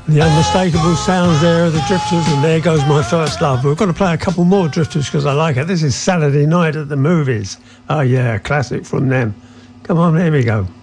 The unmistakable sounds there of the Drifters, and There Goes My First Love. We've got to play a couple more Drifters because I like it. This is Saturday Night at the Movies. Oh yeah, classic from them. Come on, here we go.